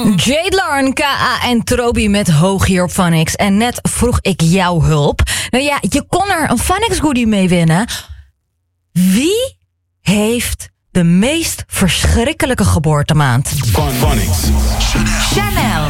Jade Lauren, K.A. en Trobi met Hoog hier op Phonics. En net vroeg ik jouw hulp. Nou ja, je kon er een Phonics goodie mee winnen. Wie heeft de meest verschrikkelijke geboortemaand? Phonics. Chanel.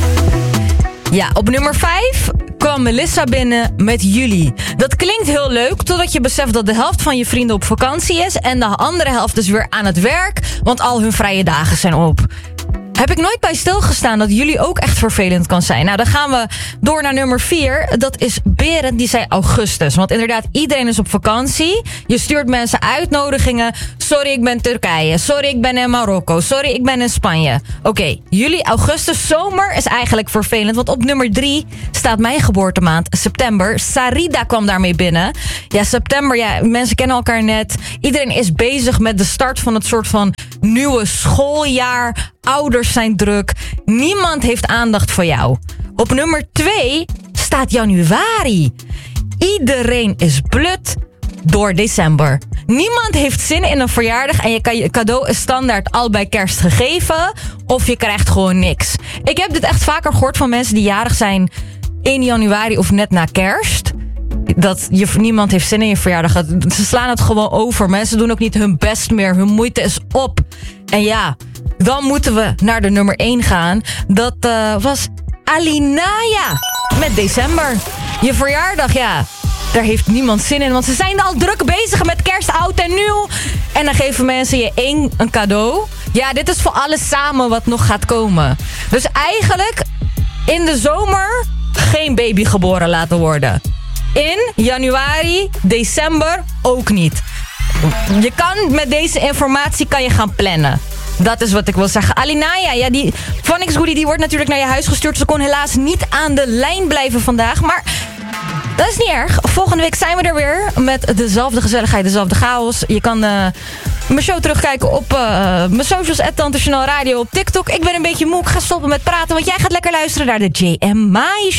Ja, op nummer 5 kwam Melissa binnen met Juli. Dat klinkt heel leuk, totdat je beseft dat de helft van je vrienden op vakantie is en de andere helft is weer aan het werk, want al hun vrije dagen zijn op. Heb ik nooit bij stilgestaan dat jullie ook echt vervelend kan zijn. Nou, dan gaan we door naar nummer 4. Dat is Berend, die zei augustus. Want inderdaad, iedereen is op vakantie. Je stuurt mensen uitnodigingen. Sorry, ik ben Turkije. Sorry, ik ben in Marokko. Sorry, ik ben in Spanje. Oké, juli, augustus, zomer is eigenlijk vervelend. Want op nummer 3 staat mijn geboortemaand, september. Sarida kwam daarmee binnen. Ja, september, ja, mensen kennen elkaar net. Iedereen is bezig met de start van het soort van nieuwe schooljaar. Ouders zijn druk. Niemand heeft aandacht voor jou. Op nummer 2 staat januari. Iedereen is blut door december. Niemand heeft zin in een verjaardag en je kan je cadeau is standaard al bij kerst gegeven of je krijgt gewoon niks. Ik heb dit echt vaker gehoord van mensen die jarig zijn 1 januari of net na kerst. Dat niemand heeft zin in je verjaardag. Ze slaan het gewoon over. Mensen doen ook niet hun best meer. Hun moeite is op. En ja, dan moeten we naar de nummer 1 gaan. Dat was Alinaya met december. Je verjaardag, ja, daar heeft niemand zin in. Want ze zijn al druk bezig met kerst, oud en nieuw. En dan geven mensen je een cadeau. Ja, dit is voor alles samen wat nog gaat komen. Dus eigenlijk in de zomer geen baby geboren laten worden. In januari, december ook niet. Je kan met deze informatie kan je gaan plannen. Dat is wat ik wil zeggen. Alinaya, ja, die Phonics goodie die wordt natuurlijk naar je huis gestuurd. Ze kon helaas niet aan de lijn blijven vandaag. Maar dat is niet erg. Volgende week zijn we er weer met dezelfde gezelligheid, dezelfde chaos. Je kan mijn show terugkijken op mijn socials, @Tante Chanel Radio op TikTok. Ik ben een beetje moe, ik ga stoppen met praten, want jij gaat lekker luisteren naar de JM Mai Show.